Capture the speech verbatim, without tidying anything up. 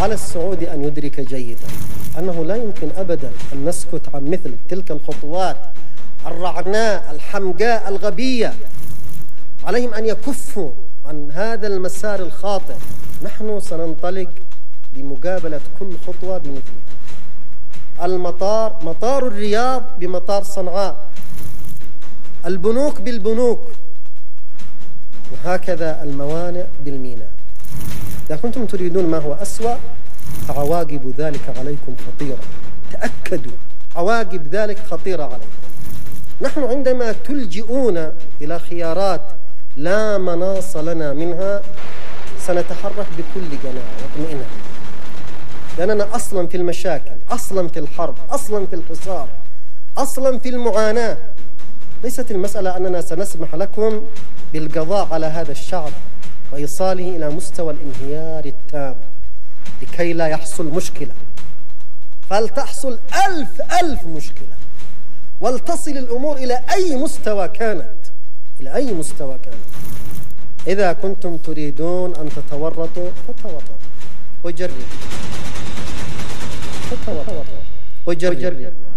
على السعودي أن يدرك جيدا أنه لا يمكن أبدا أن نسكت عن مثل تلك الخطوات الرعناء الحمقاء الغبية. عليهم أن يكفوا عن هذا المسار الخاطئ. نحن سننطلق لمقابلة كل خطوة بمثلها. المطار مطار الرياض بمطار صنعاء، البنوك بالبنوك، وهكذا الموانئ بالميناء. إذا كنتم تريدون ما هو أسوأ فعواقب ذلك عليكم خطيرة، تأكدوا عواقب ذلك خطيرة عليكم. نحن عندما تلجئون إلى خيارات لا مناص لنا منها سنتحرك بكل جناعة واطمئنان، لأننا أصلا في المشاكل، أصلا في الحرب، أصلا في الحصار، أصلا في المعاناة. ليست المسألة أننا سنسمح لكم بالقضاء على هذا الشعب وإيصاله إلى مستوى الانهيار التام لكي لا يحصل مشكلة، فلتحصل ألف ألف مشكلة ولتصل الأمور إلى أي مستوى كانت، إلى أي مستوى كانت. إذا كنتم تريدون أن تتورطوا فتورطوا وجربوا، فتورطوا وجربوا.